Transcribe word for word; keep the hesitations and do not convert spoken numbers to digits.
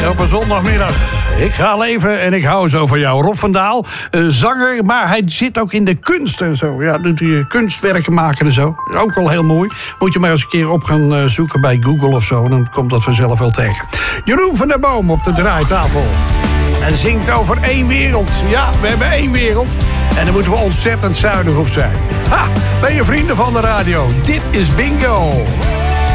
op een zondagmiddag. Ik ga leven en ik hou zo van jou. Rob van Daal, uh, zanger, maar hij zit ook in de kunst en zo. Ja, doet hij kunstwerken maken en zo. Ook wel heel mooi. Moet je maar eens een keer op gaan uh, zoeken bij Google of zo. Dan komt dat vanzelf wel tegen. Jeroen van der Boom op de draaitafel. En zingt over één wereld. Ja, we hebben één wereld. En daar moeten we ontzettend zuinig op zijn. Ha, ben je vrienden van de radio? Dit is Bingo.